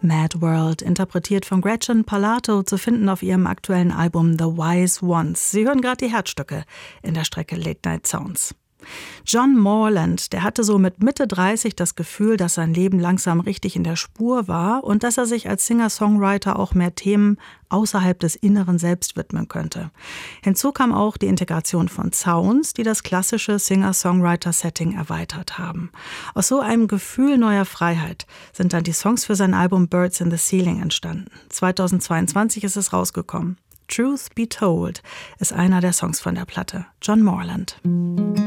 Mad World, interpretiert von Gretchen Parlato, zu finden auf ihrem aktuellen Album The Wise Ones. Sie hören gerade die Herzstücke in der Strecke Late Night Sounds. John Morland, der hatte so mit Mitte 30 das Gefühl, dass sein Leben langsam richtig in der Spur war und dass er sich als Singer-Songwriter auch mehr Themen außerhalb des inneren Selbst widmen könnte. Hinzu kam auch die Integration von Sounds, die das klassische Singer-Songwriter-Setting erweitert haben. Aus so einem Gefühl neuer Freiheit sind dann die Songs für sein Album Birds in the Ceiling entstanden. 2022 ist es rausgekommen. Truth Be Told ist einer der Songs von der Platte. John Morland.